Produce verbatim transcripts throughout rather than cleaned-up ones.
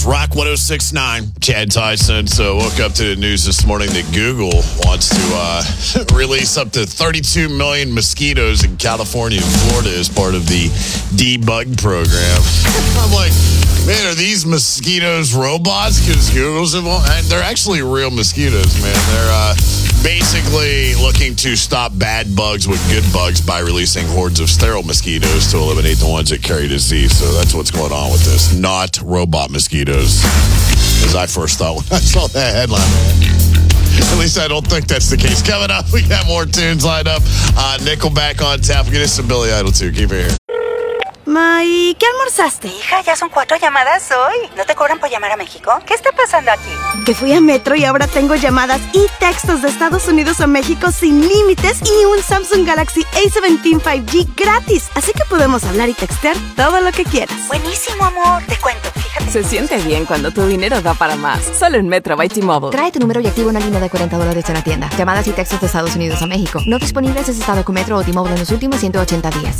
is Rock one oh six point nine. Chad Tyson. So woke up to the news this morning that Google wants to uh, release up to thirty-two million mosquitoes in California and Florida as part of the debug program. I'm like, man, are these mosquitoes robots? Because Google's involved. They're actually real mosquitoes, man. They're uh, basically looking to stop bad bugs with good bugs by releasing hordes of sterile mosquitoes to eliminate the ones that carry disease. So that's what's going on with this. Not robot mosquitoes, as I first thought when I saw that headline, man. At least I don't think that's the case. Coming up, we got more tunes lined up. Uh, Nickelback on tap. We'll get us some Billy Idol, too. Keep it here. Ma, ¿y qué almorzaste? Hija, ya son cuatro llamadas hoy. ¿No te cobran por llamar a México? ¿Qué está pasando aquí? Que fui a Metro y ahora tengo llamadas y textos de Estados Unidos a México sin límites y un Samsung Galaxy A diecisiete cinco G gratis. Así que podemos hablar y textear todo lo que quieras. Buenísimo, amor. Te cuento, fíjate. Se siente bien cuando tu dinero da para más. Solo en Metro by T-Mobile. Trae tu número y activa una línea de cuarenta dólares en la tienda. Llamadas y textos de Estados Unidos a México. No disponibles en estado con Metro o T-Mobile en los últimos ciento ochenta días.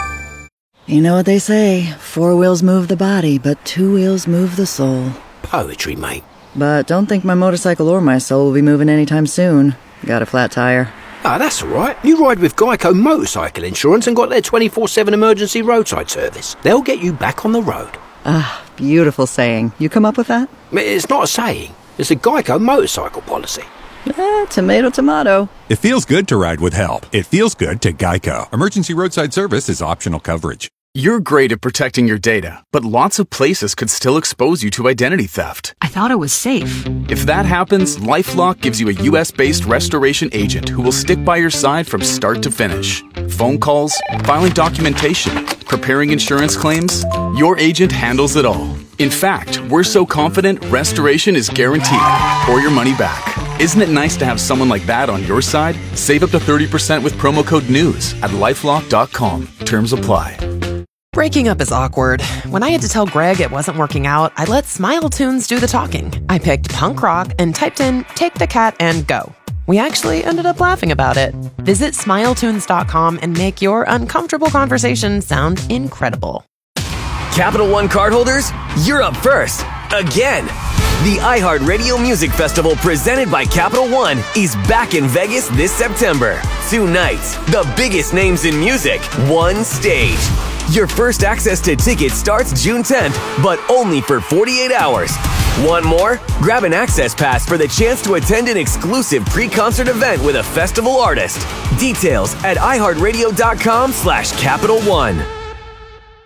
You know what they say, four wheels move the body, but two wheels move the soul. Poetry, mate. But don't think my motorcycle or my soul will be moving anytime soon. Got a flat tire. Ah, that's all right. You ride with Geico Motorcycle Insurance and got their twenty-four seven emergency roadside service. They'll get you back on the road. Ah, beautiful saying. You come up with that? It's not a saying. It's a Geico motorcycle policy. Eh, tomato, tomato. It feels good to ride with help. It feels good to Geico. Emergency roadside service is optional coverage. You're great at protecting your data, but lots of places could still expose you to identity theft. I thought it was safe. If that happens, LifeLock gives you a U S-based restoration agent who will stick by your side from start to finish. Phone calls, filing documentation, preparing insurance claims, your agent handles it all. In fact, we're so confident restoration is guaranteed or your money back. Isn't it nice to have someone like that on your side? Save up to thirty percent with promo code NEWS at lifelock dot com. Terms apply. Breaking up is awkward. When I had to tell Greg it wasn't working out, I let Smile Tunes do the talking. I picked punk rock and typed in Take the Cat and Go. We actually ended up laughing about it. Visit smile tunes dot com and make your uncomfortable conversation sound incredible. Capital One cardholders, you're up first. Again. The iHeartRadio Music Festival presented by Capital One is back in Vegas this September. Two nights, the biggest names in music, one stage. Your first access to tickets starts June tenth, but only for forty-eight hours. Want more? Grab an access pass for the chance to attend an exclusive pre-concert event with a festival artist. Details at iHeartRadio dot com slash Capital One.